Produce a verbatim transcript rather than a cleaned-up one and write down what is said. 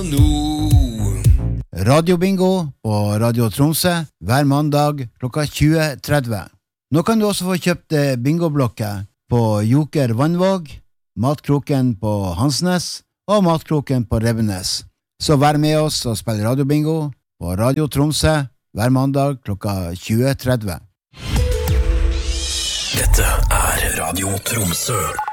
Radiobingo på Radio Tromsø hver mandag klokka tjue tretti. Nå kan du også få kjøpt bingoblokker på Joker Vannvåg, Matkroken på Hansnes og Matkroken på Rebbenes. Så vær med oss og spill radiobingo på Radio Tromsø hver mandag klokka tjue tretti. Dette er Radio Tromsø.